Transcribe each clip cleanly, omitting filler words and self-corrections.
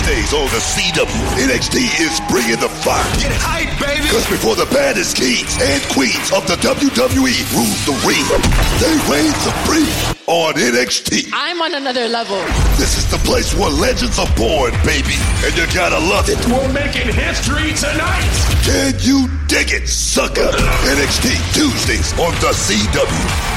Tuesdays on the CW, NXT is bringing the fire. Get hype, baby! Because before the baddest kings and queens of the WWE rule the ring, they reign supreme on NXT. I'm on another level. This is the place where legends are born, baby, and you gotta love it. We're making history tonight! Can you dig it, sucker? NXT Tuesdays on the CW.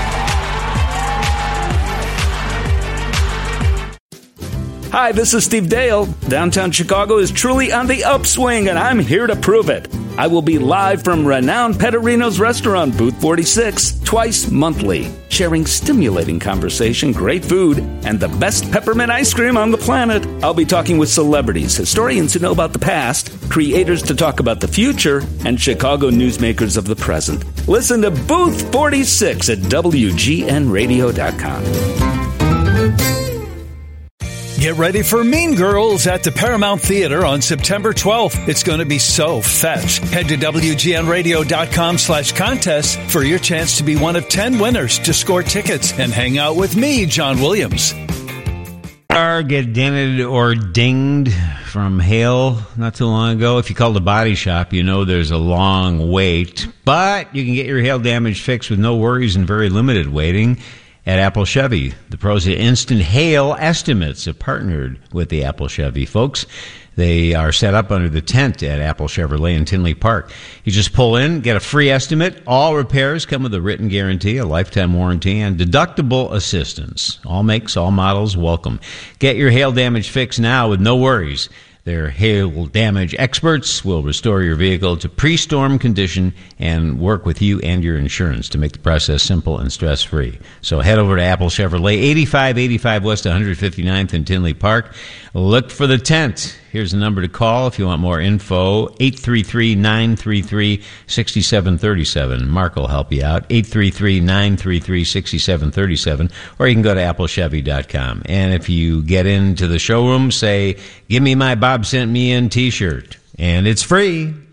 Hi, this is Steve Dale. Downtown Chicago is truly on the upswing, and I'm here to prove it. I will be live from renowned Petterino's restaurant, Booth 46, twice monthly, sharing stimulating conversation, great food, and the best peppermint ice cream on the planet. I'll be talking with celebrities, historians who know about the past, creators to talk about the future, and Chicago newsmakers of the present. Listen to Booth 46 at WGNradio.com. Get ready for Mean Girls at the Paramount Theater on September 12th. It's going to be so fetch. Head to WGNradio.com/contest for your chance to be one of 10 winners to score tickets and hang out with me, John Williams. Get dented or dinged from hail not too long ago. If you call the body shop, you know there's a long wait, but you can get your hail damage fixed with no worries and very limited waiting at Apple Chevy. The pros at Instant Hail Estimates have partnered with the Apple Chevy folks. They are set up under the tent at Apple Chevrolet in Tinley Park. You just pull in, get a free estimate. All repairs come with a written guarantee, a lifetime warranty, and deductible assistance. All makes, all models, welcome. Get your hail damage fixed now with no worries. Their hail damage experts will restore your vehicle to pre-storm condition and work with you and your insurance to make the process simple and stress-free. So head over to Apple Chevrolet, 8585 West 159th in Tinley Park. Look for the tent. Here's the number to call if you want more info, 833-933-6737. Mark will help you out, 833-933-6737, or you can go to applechevy.com. And if you get into the showroom, say, give me my Bob Sent Me In t-shirt, and it's free.